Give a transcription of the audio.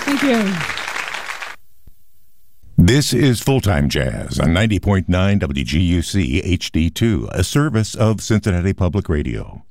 Thank you. This is Full-Time Jazz on 90.9 WGUC HD2, a service of Cincinnati Public Radio.